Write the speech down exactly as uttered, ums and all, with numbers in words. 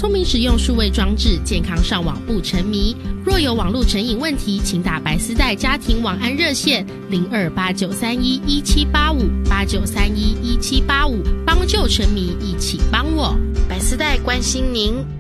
聪明使用数位装置，健康上网不沉迷。若有网络成瘾问题，请打白丝带家庭网安热线零二八九三一一七八五八九三一一七八五，帮救沉迷，一起帮我。白丝带关心您。